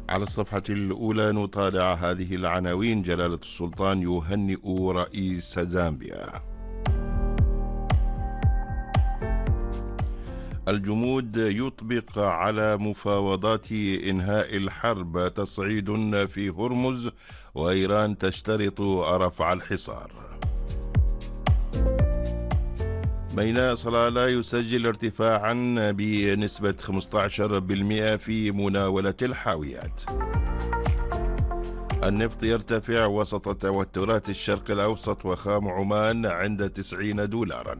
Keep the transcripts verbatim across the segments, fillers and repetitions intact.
على الصفحة الأولى نطالع هذه العناوين. جلالة السلطان يهنئ رئيس زامبيا. الجمود يطبق على مفاوضات إنهاء الحرب تصعيد في هرمز، وإيران تشترط رفع الحصار. ميناء صلالة يسجل ارتفاعا بنسبة خمسة عشر بالمئة في مناولة الحاويات. النفط يرتفع وسط توترات الشرق الأوسط، وخام عمان عند تسعين دولارا.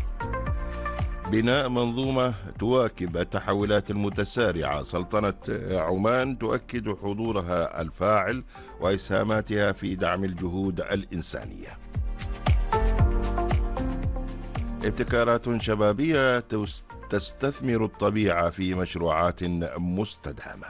بناء منظومة تواكب التحولات المتسارعة. سلطنة عمان تؤكد حضورها الفاعل وإسهاماتها في دعم الجهود الإنسانية. ابتكارات شبابية تستثمر الطبيعة في مشروعات مستدامة.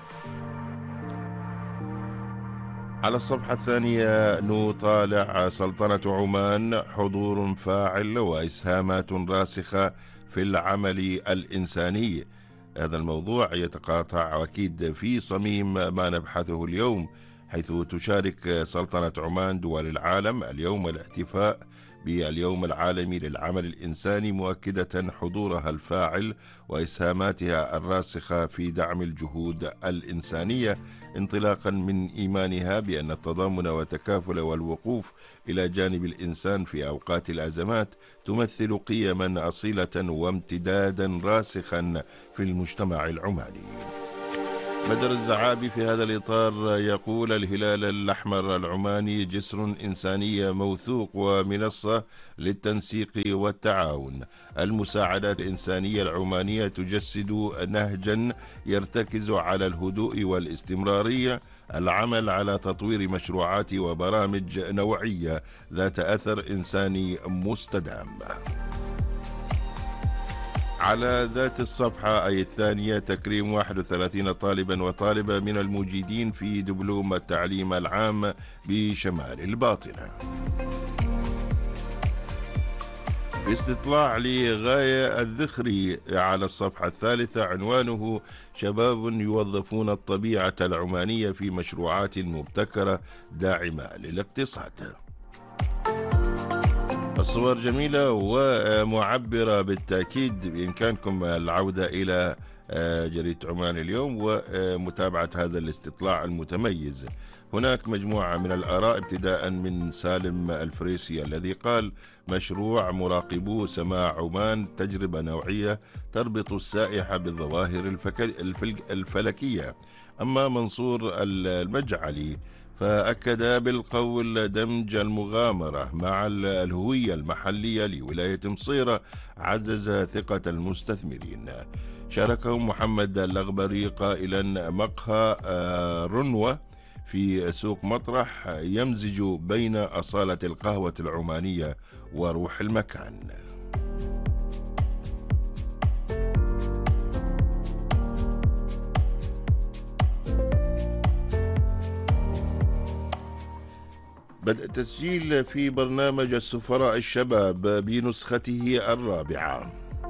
على الصفحة الثانية نطالع سلطنة عمان حضور فاعل وإسهامات راسخة في العمل الإنساني. هذا الموضوع يتقاطع أكيد في صميم ما نبحثه اليوم، حيث تشارك سلطنة عمان دول العالم اليوم الاحتفاء باليوم العالمي للعمل الإنساني، مؤكدة حضورها الفاعل وإسهاماتها الراسخة في دعم الجهود الإنسانية، انطلاقا من إيمانها بأن التضامن والتكافل والوقوف إلى جانب الإنسان في أوقات الأزمات تمثل قيما أصيلة وامتدادا راسخا في المجتمع العماني. بدر الزعابي في هذا الإطار يقول: الهلال الأحمر العماني جسر إنساني موثوق ومنصة للتنسيق والتعاون. المساعدات الإنسانية العمانية تجسد نهجا يرتكز على الهدوء والاستمرارية، العمل على تطوير مشروعات وبرامج نوعية ذات أثر إنساني مستدام. على ذات الصفحة أي الثانية تكريم واحد وثلاثين طالبا وطالبة من المجيدين في دبلوم التعليم العام بشمال الباطنة. استطلاع لغاية الذخري على الصفحة الثالثة عنوانه: شباب يوظفون الطبيعة العمانية في مشروعات مبتكرة داعمة للاقتصاد. الصور جميلة ومعبرة بالتأكيد. بإمكانكم العودة إلى جريدة عمان اليوم ومتابعة هذا الاستطلاع المتميز. هناك مجموعة من الآراء ابتداء من سالم الفريسي الذي قال: مشروع مراقبو سماع عمان تجربة نوعية تربط السائح بالظواهر الفلكية. أما منصور المجعلي فأكد بالقول دمج المغامرة مع الهوية المحلية لولاية مصيرة عزز ثقة المستثمرين. شاركهم محمد اللغبري قائلا: مقهى رنوة في سوق مطرح يمزج بين أصالة القهوة العمانية وروح المكان. بدء تسجيل في برنامج السفراء الشباب بنسخته الرابعة.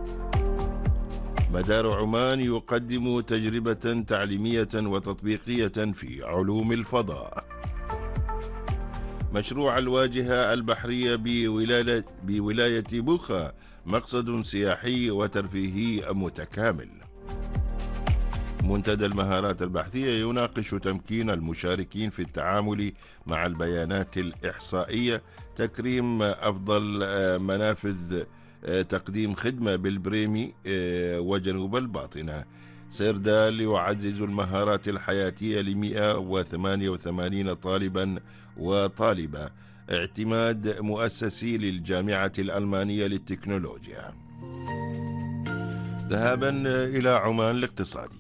مدار عمان يقدم تجربة تعليمية وتطبيقية في علوم الفضاء. مشروع الواجهة البحرية بولاية, بولاية بوخا مقصد سياحي وترفيهي متكامل. منتدى المهارات البحثية يناقش تمكين المشاركين في التعامل مع البيانات الإحصائية، تكريم أفضل منافذ تقديم خدمة بالبريمي وجنوب الباطنة. سيردال يعزز المهارات الحياتية ل مئة وثمانية وثمانين طالبا وطالبة. اعتماد مؤسسي للجامعة الألمانية للتكنولوجيا. ذهابا إلى عمان الاقتصادي.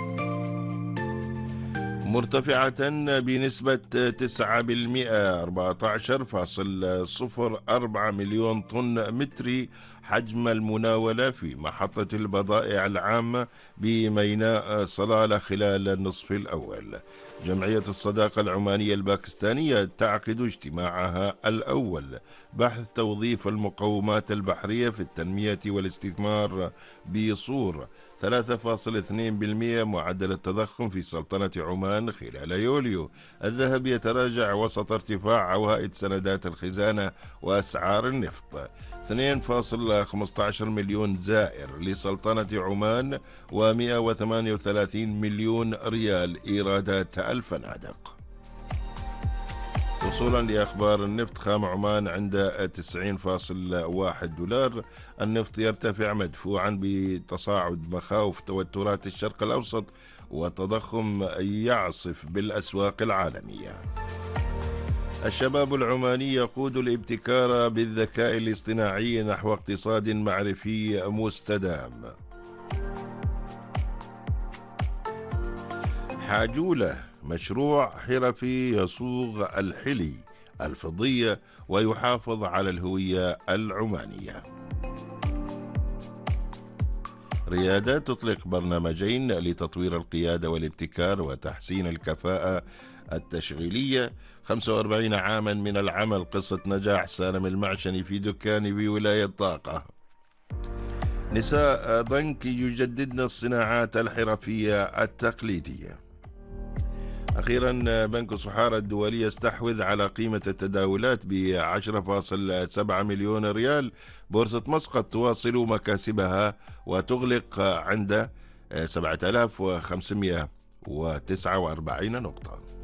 مرتفعة بنسبة تسعة بالمئة، أربعة عشر فاصل صفر أربعة مليون طن متري حجم المناولة في محطة البضائع العامة بميناء صلالة خلال النصف الأول. جمعية الصداقة العمانية الباكستانية تعقد اجتماعها الأول بحث توظيف المقومات البحرية في التنمية والاستثمار بصور. ثلاثة فاصلة اثنين بالمئة معدل التضخم في سلطنة عمان خلال يوليو. الذهب يتراجع وسط ارتفاع عوائد سندات الخزانة وأسعار النفط. اثنين فاصلة خمسة عشر مليون زائر لسلطنة عمان ومئة وثمانية وثلاثين مليون ريال إيرادات الفنادق. وصولا لأخبار النفط، خام عمان عند تسعين فاصلة واحد دولار. النفط يرتفع مدفوعا بتصاعد مخاوف توترات الشرق الأوسط وتضخم يعصف بالأسواق العالمية. الشباب العماني يقود الابتكار بالذكاء الاصطناعي نحو اقتصاد معرفي مستدام. حاجولة مشروع حرفي يصوغ الحلي الفضية ويحافظ على الهوية العمانية. ريادة تطلق برنامجين لتطوير القيادة والابتكار وتحسين الكفاءة التشغيلية. خمسة وأربعين عاما من العمل، قصة نجاح سالم المعشني في دكان بولاية طاقة. نساء ضنك يجددن الصناعات الحرفية التقليدية. أخيرا، بنك صحارى الدولي يستحوذ على قيمة التداولات ب عشرة فاصلة سبعة مليون ريال. بورصة مسقط تواصل مكاسبها وتغلق عند سبعة آلاف وخمسمئة وتسعة وأربعين نقطة.